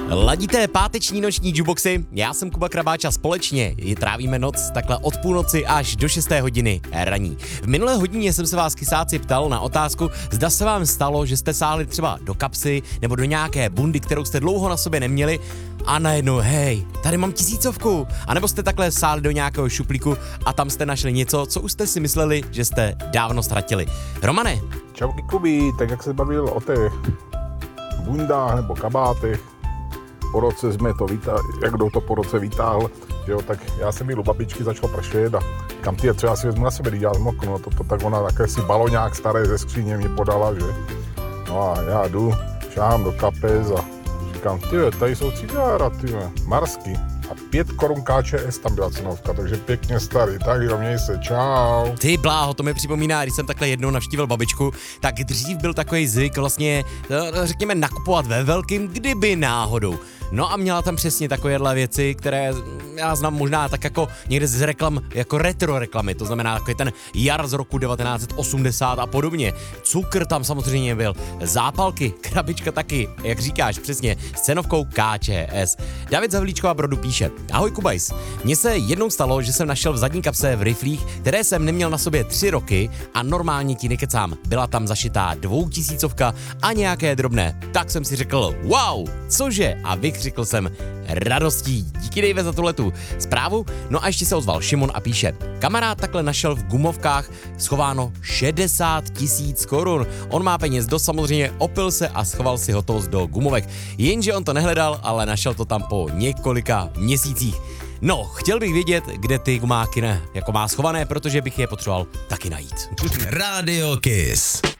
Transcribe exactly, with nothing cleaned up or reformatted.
Ladíte páteční noční jukeboxy, já jsem Kuba Krabáč a společně ji trávíme noc takhle od půlnoci až do šesté hodiny raní. V minulé hodině jsem se vás kysáci ptal na otázku, zda se vám stalo, že jste sáhli třeba do kapsy nebo do nějaké bundy, kterou jste dlouho na sobě neměli a najednou hej, tady mám tisícovku. A nebo jste takhle sáhli do nějakého šuplíku a tam jste našli něco, co už jste si mysleli, že jste dávno ztratili. Romane. Čauky Kubi, tak jak se bavil o těch bundách nebo kabátech, po roce jsme to vytáhli, jak kdo to po roce vytáhl, že jo, tak já jsem byl u babičky, začal pršet a kam ty je, co já si vezmu na sebe, když já zmoknu, no to, to tak ona také si baloňák staré ze skříně mi podala, že. No a já jdu, šáhám do kapes a říkám, tyhle, tady jsou cigára, tyhle, marsky. A pět korun K Č S tam byla cenovka, takže pěkně starý, tak jo, měj se, čau. Ty bláho, to mi připomíná, když jsem takhle jednou navštívil babičku, tak dřív byl takový zvyk vlastně, řekněme, nakupovat ve velkým, kdyby náhodou. No a měla tam přesně takovéhle věci, které já znám možná tak jako někde z reklam, jako retro reklamy, to znamená takový ten jar z roku devatenáct set osmdesát a podobně. Cukr tam samozřejmě byl, zápalky, krabička taky, jak říkáš, přesně, s cenovkou K Č S. David Zavlíčková Brodu píše, ahoj Kubajs, mně se jednou stalo, že jsem našel v zadní kapse v riflích, které jsem neměl na sobě tři roky a normálně ti nekecám, byla tam zašitá dvoutisícovka a nějaké drobné. Tak jsem si řekl, wow, cože? A vykřikl jsem radostí. Díky Dejve za tuhletu zprávu. No a ještě se ozval Šimon a píše, kamarád takhle našel v gumovkách schováno šedesát tisíc korun. On má peněz dost, samozřejmě opil se a schoval si hotovost do gumovek. Jenže on to nehledal, ale našel to tam po několika měsících. No, chtěl bych vědět, kde ty gumáky ne, jako má schované, protože bych je potřeboval taky najít. Radio Kiss.